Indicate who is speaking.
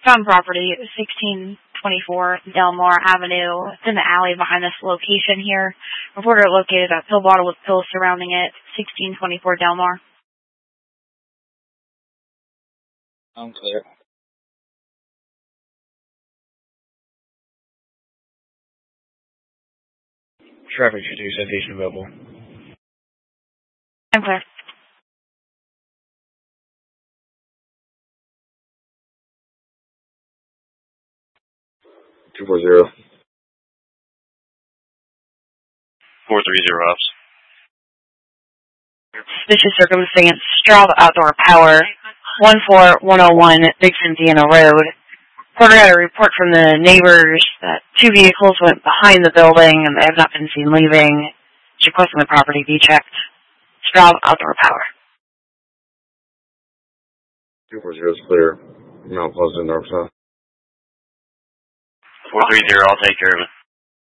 Speaker 1: Found property, 1624 Delmar Avenue. It's in the alley behind this location here. Reporter located a pill bottle with pills surrounding it, 1624 Delmar.
Speaker 2: I'm clear. Traffic 2, citation available.
Speaker 1: I'm clear.
Speaker 2: 240.
Speaker 3: 430 ops.
Speaker 1: Suspicious circumstance, Straub Outdoor Power, 14101 Big Indiana Road. Reporter had a report from the neighbors that 2 vehicles went behind the building and they have not been seen leaving. She's requesting the property be checked. Straub Outdoor Power.
Speaker 2: 240 is clear. Mount Pleasant, north south.
Speaker 3: 430, I'll take care of it.